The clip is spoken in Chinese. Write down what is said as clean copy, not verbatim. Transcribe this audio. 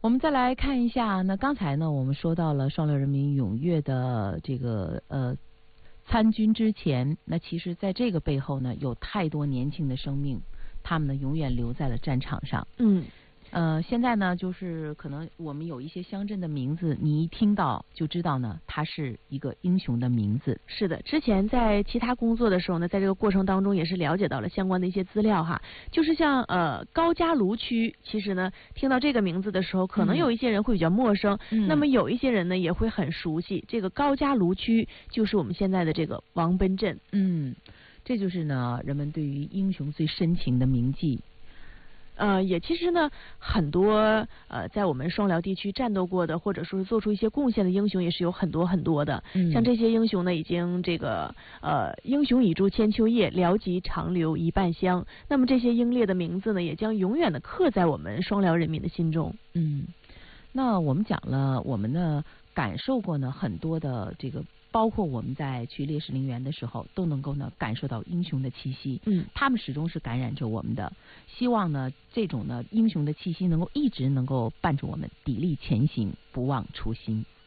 我们再来看一下，那刚才呢，我们说到了双流人民踊跃的这个参军之前，那其实在这个背后呢，有太多年轻的生命，他们呢永远留在了战场上。现在呢，就是可能我们有一些乡镇的名字，你一听到就知道呢，它是一个英雄的名字。 是的，之前在其他工作的时候呢，在这个过程当中也是了解到了相关的一些资料哈。就是像高家卢区，其实呢，听到这个名字的时候，可能有一些人会比较陌生，那么有一些人呢也会很熟悉。这个高家卢区就是我们现在的这个王奔镇。 这就是呢人们对于英雄最深情的铭记。 也其实呢，很多在我们双辽地区战斗过的，或者说是做出一些贡献的英雄，也是有很多很多的。像这些英雄呢，已经这个英雄已驻千秋夜，辽籍长留一半乡。那么这些英烈的名字呢，也将永远的刻在我们双辽人民的心中。 那我们讲了，我们呢感受过呢很多的这个。包括我们在去烈士陵园的时候，都能够呢感受到英雄的气息。他们始终是感染着我们的。希望呢这种呢英雄的气息能够一直能够伴着我们砥砺前行，不忘初心。